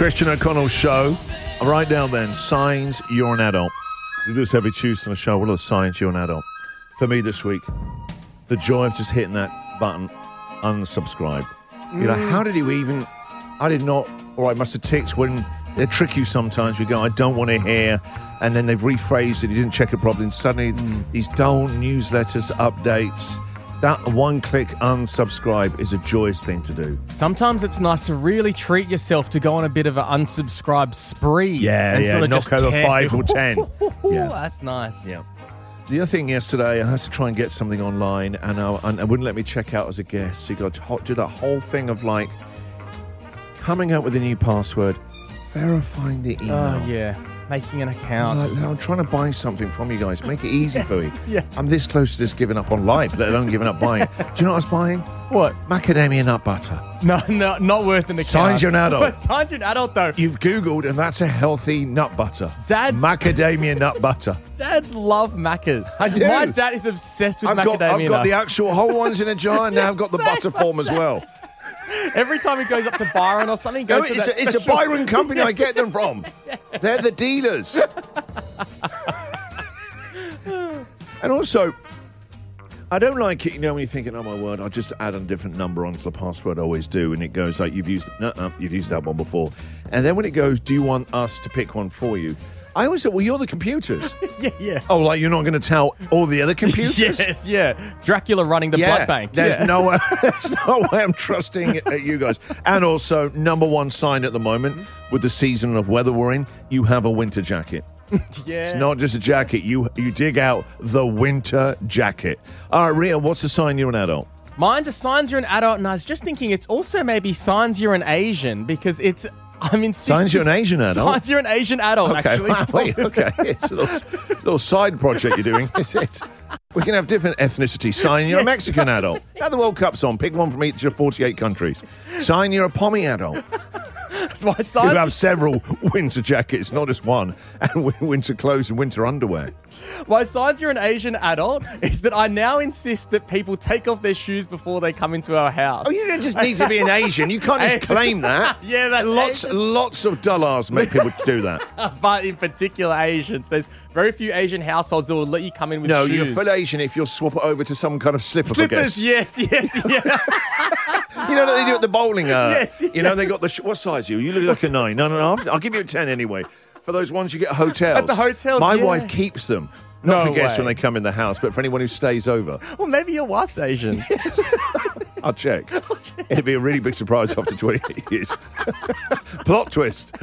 Christian O'Connell Show. Right now then, signs you're an adult. We do this every Tuesday on the show. What are the signs you're an adult? For me this week, the joy of just hitting that button, unsubscribe. You're like, how did you even... I did not... All right, must have ticked when... They trick you sometimes. We go, I don't want to hear. And then they've rephrased it. You didn't check it properly. And suddenly these dull newsletters, updates... That one-click unsubscribe is a joyous thing to do. Sometimes it's nice to really treat yourself to go on a bit of an unsubscribe spree. Yeah, sort of knock just over 5 or 10. Yeah. That's nice. Yeah. The other thing yesterday, I had to try and get something online, and it wouldn't let me check out as a guest. So you got to do that whole thing of like coming up with a new password, verifying the email. Oh, yeah. Making an account. I'm trying to buy something from you guys. Make it easy for me. Yeah. I'm this close to just giving up on life, let alone giving up buying. Do you know what I was buying? What? Macadamia nut butter. No, not worth an account. Signs you're an adult. Signs you're an adult, though. You've Googled, and that's a healthy nut butter. Macadamia nut butter. Dads love Maccas. I do. My dad is obsessed with macadamia nuts. I've got the actual whole ones in a jar, and now I've got the butter form as well. Every time he goes up to Byron or something, it's a Byron company I get them from. They're the dealers. And also, I don't like it, when you're thinking, oh my word, I'll just add a different number onto the password, I always do, and it goes like, you've used that one before. And then when it goes, do you want us to pick one for you? I always say, well, you're the computers. Yeah. Oh, like you're not going to tell all the other computers? Yes, yeah. Dracula running the blood bank. There's no way I'm trusting you guys. And also, number one sign at the moment, with the season of weather we're in, you have a winter jacket. Yeah. It's not just a jacket. You dig out the winter jacket. All right, Rhea, what's the sign you're an adult? Mine's a signs you're an adult, and I was just thinking it's also maybe signs you're an Asian, because it's... I'm insisting. Signs you're an Asian adult? Signs you're an Asian adult, actually. Wait, okay. It's a little side project you're doing, is it? We can have different ethnicity. Sign you're a Mexican adult. Now the World Cup's on. Pick one from each of 48 countries. Sign you're a Pommy adult. So my signs... You have several winter jackets, not just one, and winter clothes and winter underwear. My signs you're an Asian adult is that I now insist that people take off their shoes before they come into our house. Oh, you don't just need to be an Asian. You can't just claim that. Yeah, that's lots of dullards make people do that. But in particular Asians, there's very few Asian households that will let you come in with shoes. No, you're full Asian if you'll swap it over to some kind of slipper. Slippers, yes, yeah. You know what they do at the bowling? Yes. You know, they got the... what size are you? You look like a 9. No. I'll give you a 10 anyway. For those ones you get at hotels. At the hotels, My yes. wife keeps them. Not for guests way. when they come in the house, but for anyone who stays over. Well, maybe your wife's Asian. I'll check. It'd be a really big surprise after 28 years. Plot twist.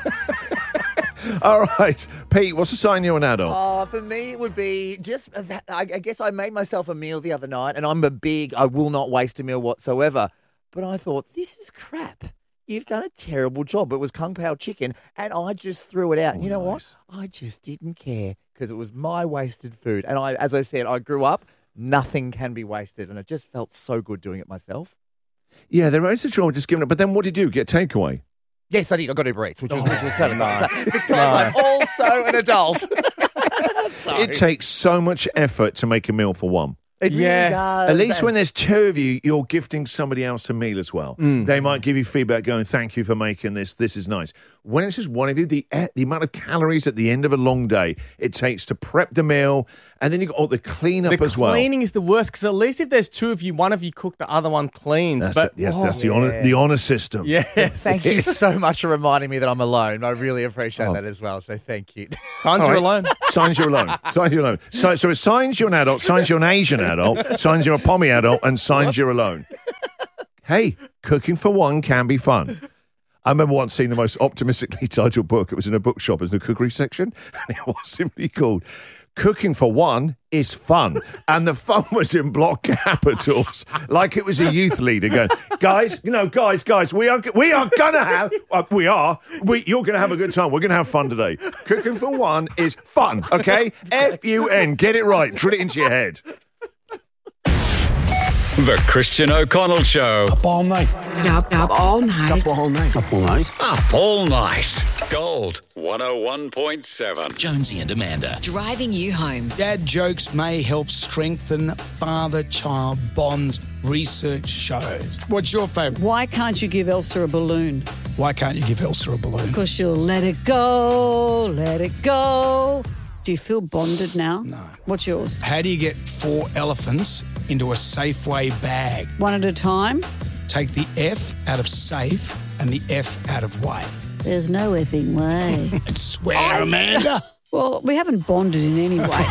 All right. Pete, what's the sign you're an adult? Oh, for me, it would be just that. I guess I made myself a meal the other night, and I will not waste a meal whatsoever. But I thought, this is crap. You've done a terrible job. It was Kung Pao chicken, and I just threw it out. And you know what? I just didn't care because it was my wasted food. And as I said, I grew up, nothing can be wasted, and it just felt so good doing it myself. Yeah, there is a trouble just giving it. But then what did you do? Get takeaway? Yes, I did. I got Uber Eats, which was totally nice. Because I'm also an adult. It takes so much effort to make a meal for one. It really does. At least when there's two of you, you're gifting somebody else a meal as well. They might give you feedback going, thank you for making this. This is nice. When it's just one of you, the amount of calories at the end of a long day it takes to prep the meal, and then you got all the cleanup as well. The cleaning is the worst, because at least if there's two of you, one of you cook, the other one cleans. That's the honor system. Yes. Thank you so much for reminding me that I'm alone. I really appreciate that as well, so thank you. Signs you're alone. Signs you're alone. Signs you're alone. So it's signs you're an adult, signs you're an Asian adult, signs you're a Pommy adult, and signs you're alone. Hey, cooking for one can be fun. I remember once seeing the most optimistically titled book. It was in a bookshop, it was in the cookery section, and it was simply called Cooking for One is Fun. And the fun was in block capitals, like it was a youth leader going, guys, we are going to have, you're going to have a good time. We're going to have fun today. Cooking for One is fun, okay? F-U-N, get it right, drill it into your head. The Christian O'Connell Show. Up all night. Up all night. Up all night. Up all night. Up all night. Gold 101.7. Jonesy and Amanda. Driving you home. Dad jokes may help strengthen father-child bonds, research shows. What's your favourite? Why can't you give Elsa a balloon? Why can't you give Elsa a balloon? Because she'll let it go, let it go. Do you feel bonded now? No. What's yours? How do you get 4 elephants into a Safeway bag? One at a time? Take the F out of safe and the F out of way. There's no effing way. And swear, Amanda. Well, we haven't bonded in any way.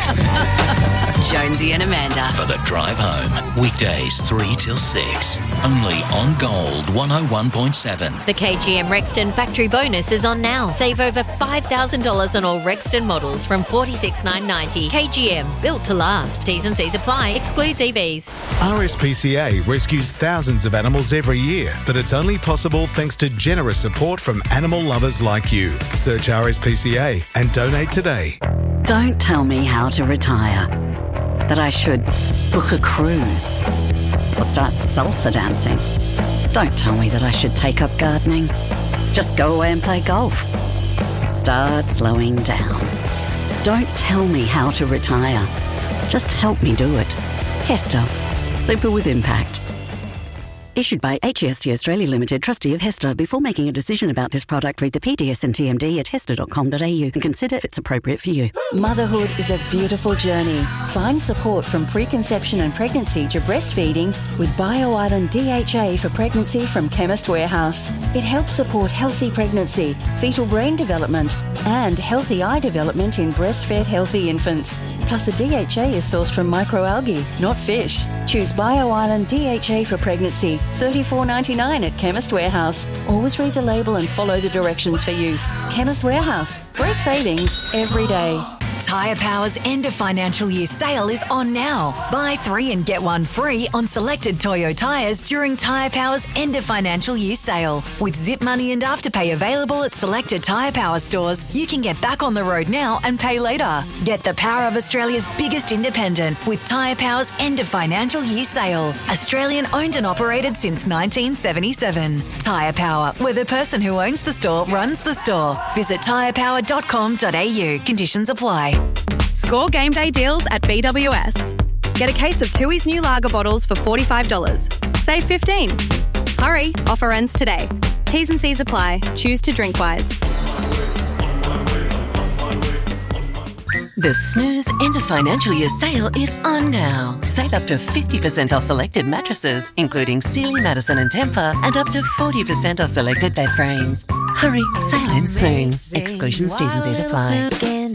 Jonesy and Amanda. For the drive home. Weekdays 3 till 6. Only on Gold 101.7. The KGM Rexton factory bonus is on now. Save over $5,000 on all Rexton models from $46,990. KGM, built to last. T's and C's apply. Excludes EVs. RSPCA rescues thousands of animals every year, but it's only possible thanks to generous support from animal lovers like you. Search RSPCA and donate today. Don't tell me how to retire. That I should book a cruise or start salsa dancing. Don't tell me that I should take up gardening. Just go away and play golf. Start slowing down. Don't tell me how to retire. Just help me do it. Hester. Super with impact. Issued by HEST Australia Limited, trustee of Hester. Before making a decision about this product, read the PDS and TMD at hester.com.au and consider if it's appropriate for you. Motherhood is a beautiful journey. Find support from preconception and pregnancy to breastfeeding with BioIsland DHA for pregnancy from Chemist Warehouse. It helps support healthy pregnancy, fetal brain development, and healthy eye development in breastfed healthy infants. Plus, the DHA is sourced from microalgae, not fish. Choose BioIsland DHA for pregnancy, $34.99 at Chemist Warehouse. Always read the label and follow the directions for use. Chemist Warehouse. Great savings every day. Tyre Power's end of financial year sale is on now. Buy 3 and get 1 free on selected Toyo tyres during Tyre Power's end of financial year sale. With Zip Money and Afterpay available at selected Tyre Power stores, you can get back on the road now and pay later. Get the power of Australia's biggest independent with Tyre Power's end of financial year sale. Australian owned and operated since 1977. Tyre Power, where the person who owns the store runs the store. Visit tyrepower.com.au. Conditions apply. Score game day deals at BWS. Get a case of Tooheys new lager bottles for $45. Save $15. Hurry, offer ends today. T's and C's apply. Choose to drink wise. The Snooze end of financial year sale is on now. Save up to 50% off selected mattresses, including Sealy, Madison and Tempur, and up to 40% off selected bed frames. Hurry, sale ends soon. Exclusions, T's and C's apply.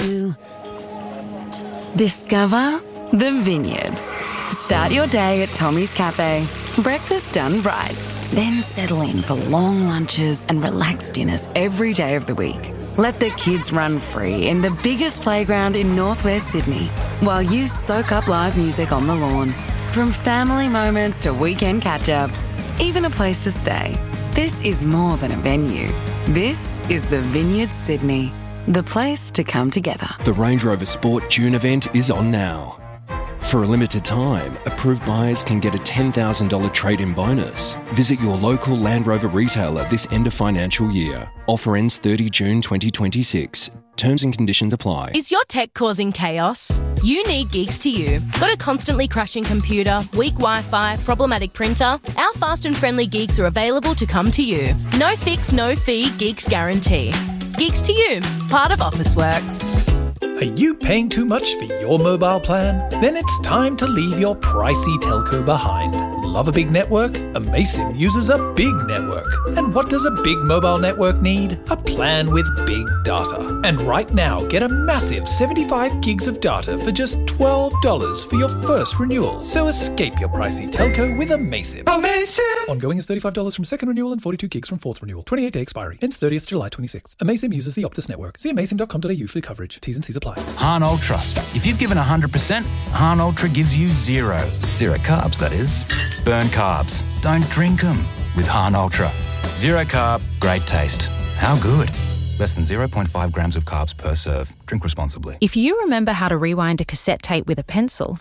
Discover the Vineyard. Start your day at Tommy's Cafe. Breakfast done right. Then settle in for long lunches and relaxed dinners every day of the week. Let the kids run free in the biggest playground in northwest Sydney while you soak up live music on the lawn. From family moments to weekend catch-ups, even a place to stay. This is more than a venue. This is the Vineyard Sydney. The place to come together. The Range Rover Sport June event is on now. For a limited time, approved buyers can get a $10,000 trade-in bonus. Visit your local Land Rover retailer this end of financial year. Offer ends 30 June 2026. Terms and conditions apply. Is your tech causing chaos? You need Geeks to You. Got a constantly crashing computer, weak Wi-Fi, problematic printer? Our fast and friendly geeks are available to come to you. No fix, no fee, Geeks guarantee. Geeks to You, part of Officeworks. Are you paying too much for your mobile plan? Then it's time to leave your pricey telco behind. Love a big network? Amaysim uses a big network. And what does a big mobile network need? A plan with big data. And right now, get a massive 75 gigs of data for just $12 for your first renewal. So escape your pricey telco with Amaysim. Amaysim! Ongoing is $35 from second renewal and 42 gigs from fourth renewal. 28-day expiry. Ends 30th July 26. Amaysim uses the Optus network. See amaysim.com.au for coverage. T's and C's apply. Hahn Ultra. If you've given 100%, Hahn Ultra gives you zero. Zero carbs, that is. Burn carbs. Don't drink them with Hahn Ultra. Zero carb, great taste. How good? Less than 0.5 grams of carbs per serve. Drink responsibly. If you remember how to rewind a cassette tape with a pencil,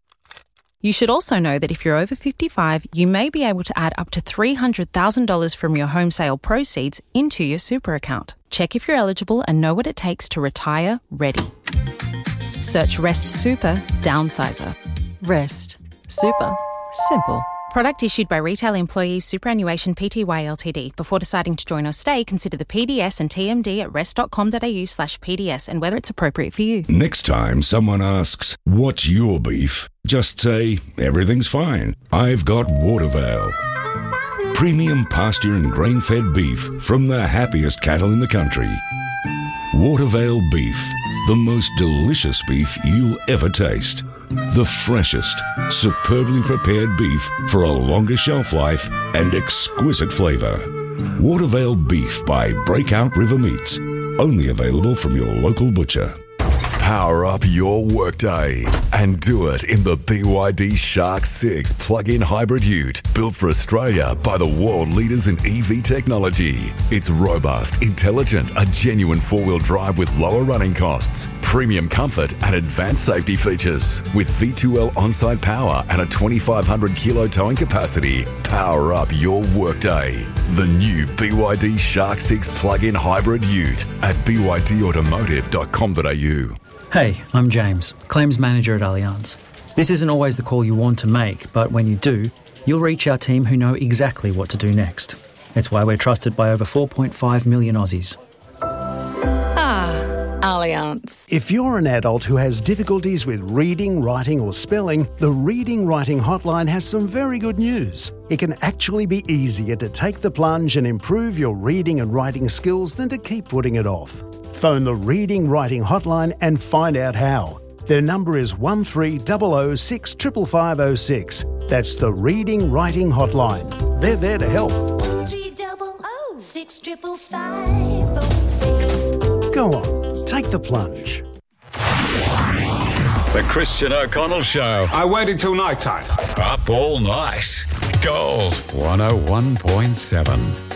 you should also know that if you're over 55, you may be able to add up to $300,000 from your home sale proceeds into your super account. Check if you're eligible and know what it takes to retire ready. Search Rest Super Downsizer. Rest. Super. Simple. Product issued by Retail Employees Superannuation Pty Ltd. Before deciding to join or stay, consider the PDS and TMD at rest.com.au/PDS and whether it's appropriate for you. Next time someone asks, what's your beef? Just say, everything's fine. I've got Watervale. Premium pasture and grain-fed beef from the happiest cattle in the country. Watervale beef, the most delicious beef you'll ever taste. The freshest, superbly prepared beef for a longer shelf life and exquisite flavour. Watervale beef by Breakout River Meats. Only available from your local butcher. Power up your workday and do it in the BYD Shark 6 plug-in hybrid ute, built for Australia by the world leaders in EV technology. It's robust, intelligent, a genuine four-wheel drive with lower running costs, premium comfort and advanced safety features. With V2L on-site power and a 2,500 kilo towing capacity, power up your workday. The new BYD Shark 6 plug-in hybrid ute at bydautomotive.com.au. Hey, I'm James, Claims Manager at Allianz. This isn't always the call you want to make, but when you do, you'll reach our team who know exactly what to do next. It's why we're trusted by over 4.5 million Aussies. Allianz. If you're an adult who has difficulties with reading, writing or spelling, the Reading Writing Hotline has some very good news. It can actually be easier to take the plunge and improve your reading and writing skills than to keep putting it off. Phone the Reading Writing Hotline and find out how. Their number is 1300 6 55506. That's the Reading Writing Hotline. They're there to help. 1300 6 55506. Go on, take the plunge. The Christian O'Connell Show. I waited till night time. Up all night. Gold 101.7.